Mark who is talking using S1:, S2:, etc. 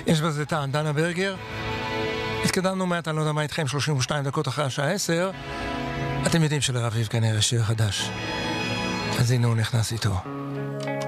S1: יש בזה טעם, דנה ברגר. התקדמנו מעט, אני לא יודע מה איתכם, 32 דקות אחרי השעה 10. אתם יודעים שלרביב כנראה שיר חדש. אז הנה הוא נכנס איתו.